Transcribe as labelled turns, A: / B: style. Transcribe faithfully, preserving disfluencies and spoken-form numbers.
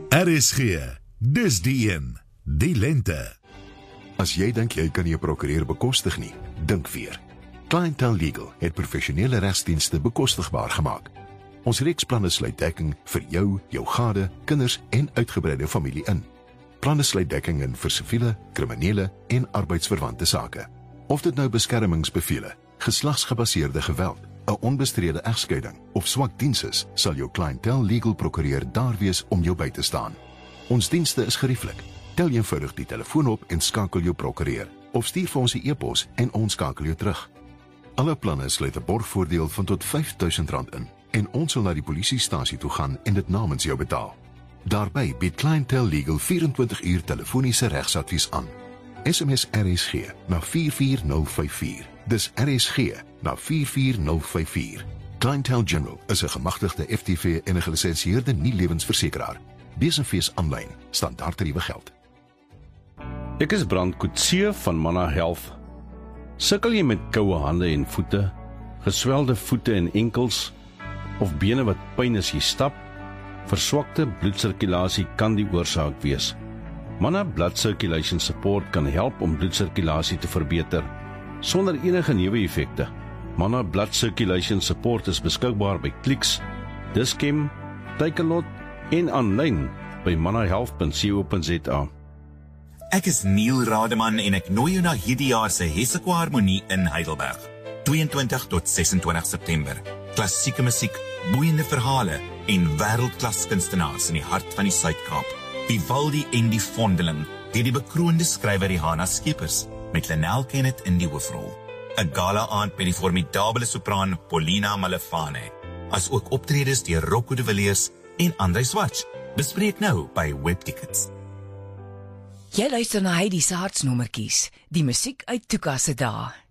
A: R S G, dis die een, die lente.
B: As jy dink jy kan jou prokureur bekostig nie, dink weer. Clientele Legal het professionele regsdienste bekostigbaar gemaak. Ons reeksplanne sluit dekking vir jou, jou gade, kinders en uitgebreide familie in. Planne sluit dekking in vir siviele, kriminele en arbeidsverwante sake. Of dit nou beskermingsbevele, geslagsgebaseerde geweld, 'n onbestrede egskeiding of swak diens is, sal jou Clientele Legal prokureur daar wees om jou by te staan. Ons dienste is gerieflik. Tel eenvoudig die telefoon op en skakel jou prokureur, of stuur vir ons 'n e-pos en ons skakel jou terug. Alle planne sluit 'n borgvoordeel van tot vyf duisend rand in en ons sal na die polisiestasie toe gaan en dit namens jou betaal. Daarbey bied Clientele Legal vyf en twintig uur telefoniese regsadvies aan. S M S R S G na vier vier nul vyf vier. Dis R S G na vier vier nul vyf vier. Clientele General is 'n gemagtigde F T V en 'n gelisensieerde nie-lewensversekeraar. Besenfees aanlyn, standaardtariewe geld.
C: Ek is Brand Coetzee van Manna Health. Sukkel jy met koue hande en voete, geswelde voete en enkels, of bene wat pyn as jy stap? Verswakte bloedsirkulasie kan die oorsaak wees. Manna Blood Circulation Support kan help om bloedsirkulasie te verbeter, sonder enige neeweffekte. Manna Blood Circulation Support is beskikbaar by Clicks, Dis-Chem, Takealot en aanlyn by manna health punt co punt za.
D: Ek is Neil Rademan en ek nooi jou na hierdie jaar se Hessequa Harmonie in Heidelberg. twee en twintig tot ses en twintig September. Klassieke musiek, boeiende verhale en wêreldklas kunstenaars in die hart van die Suid-Kaap. Vivaldi en die Vondeling, deur die bekroonde skrywer Johanna Skeepers, met Lenel Kenneth in die hoofrol. 'n Gala aand met die formidabele sopraan Paulina Malefane, as ook optredes deur Rocco de Villiers en André Swatch. Bespreek nou by Webtickets.
E: Jy luister na Heidi se hartsnommertjies, die musiek uit Tuka se dae.